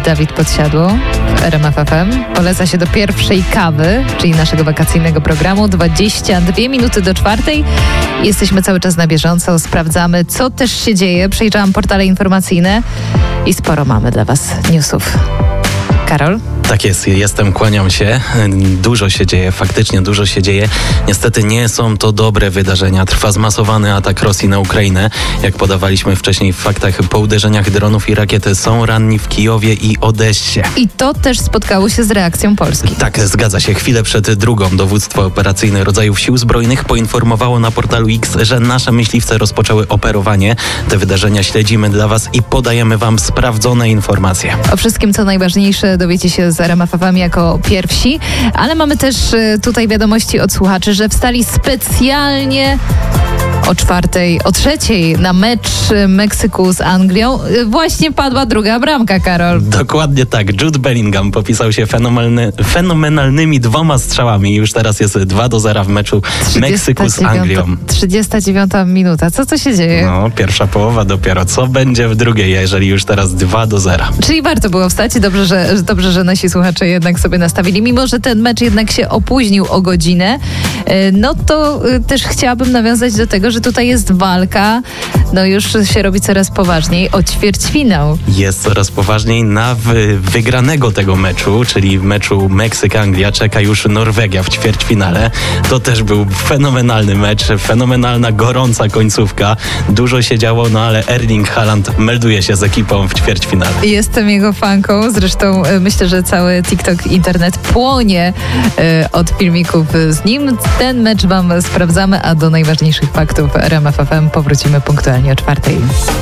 Dawid Podsiadło w RMF FM. Poleca się do pierwszej kawy, czyli naszego wakacyjnego programu. 22 minuty do 4:00. Jesteśmy cały czas na bieżąco, sprawdzamy, co też się dzieje. Przejrzałam portale informacyjne i sporo mamy dla Was newsów. Karol? Tak jest, jestem, kłaniam się. Dużo się dzieje, faktycznie dużo się dzieje. Niestety nie są to dobre wydarzenia. Trwa zmasowany atak Rosji na Ukrainę. Jak podawaliśmy wcześniej w faktach, po uderzeniach dronów i rakiety są ranni w Kijowie i Odessie. I to też spotkało się z reakcją Polski. Tak, zgadza się. Chwilę przed drugą dowództwo operacyjne rodzajów sił zbrojnych poinformowało na portalu X, że nasze myśliwce rozpoczęły operowanie. Te wydarzenia śledzimy dla Was i podajemy Wam sprawdzone informacje. O wszystkim, co najważniejsze, dowiecie się z RMF FM jako pierwsi, ale mamy też tutaj wiadomości od słuchaczy, że wstali specjalnie o 3:00 na mecz Meksyku z Anglią. Właśnie padła druga bramka, Karol. Dokładnie tak. Jude Bellingham popisał się fenomenalnymi 2 strzałami. Już teraz jest 2-0 w meczu Meksyku z Anglią. 39 minuta. Co się dzieje? No, pierwsza połowa dopiero. Co będzie w drugiej, jeżeli już teraz 2-0? Czyli warto było wstać. Dobrze, że nasi słuchacze jednak sobie nastawili. Mimo że ten mecz jednak się opóźnił o godzinę, no to też chciałabym nawiązać do tego, że tutaj jest walka, no już się robi coraz poważniej, o ćwierćfinał. Jest coraz poważniej. Na wygranego tego meczu, czyli w meczu Meksyk-Anglia, czeka już Norwegia w ćwierćfinale. To też był fenomenalny mecz, fenomenalna, gorąca końcówka. Dużo się działo, no ale Erling Haaland melduje się z ekipą w ćwierćfinale. Jestem jego fanką, zresztą myślę, że cały TikTok, internet płonie od filmików z nim. Ten mecz Wam sprawdzamy, a do najważniejszych faktów RMF FM powrócimy punktualnie o 4:00.